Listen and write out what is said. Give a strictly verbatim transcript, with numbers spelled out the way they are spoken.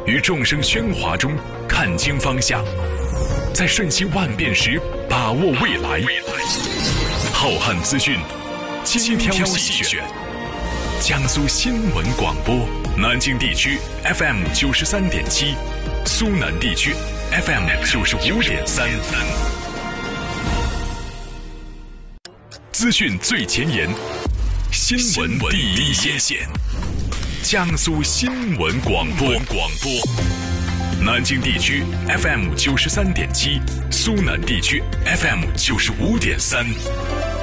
于众生喧哗中看清方向，在瞬息万变时把握未来。浩瀚资讯，精挑细选。江苏新闻广播，南京地区 F M 九十三点七，苏南地区 F M 九十五点三。资讯最前沿，新闻第一线。江苏新闻广播，广播。南京地区 F M 九十三点七，苏南地区 F M 九十五点三。